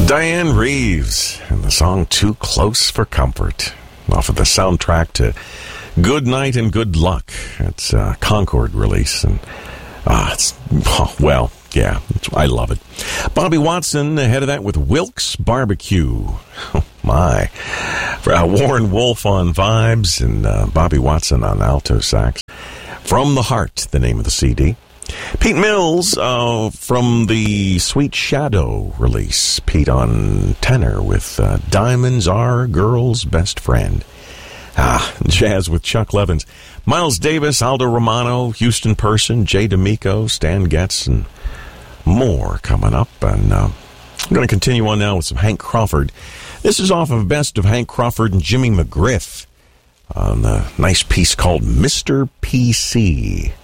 Diane Reeves and the song Too Close for Comfort off of the soundtrack to Good Night and Good Luck. It's a Concord release, and I love it. Bobby Watson ahead of that with Wilkes Barbecue. Oh my. Warren Wolf on vibes and Bobby Watson on alto sax. From the Heart, the name of the CD. Pete Mills from the Sweet Shadow release. Pete on tenor with Diamonds Are a Girl's Best Friend. Jazz with Chuck Levins. Miles Davis, Aldo Romano, Houston Person, Jay D'Amico, Stan Getz, and more coming up. And I'm going to continue on now with some Hank Crawford. This is off of Best of Hank Crawford and Jimmy McGriff on a nice piece called Mr. PC.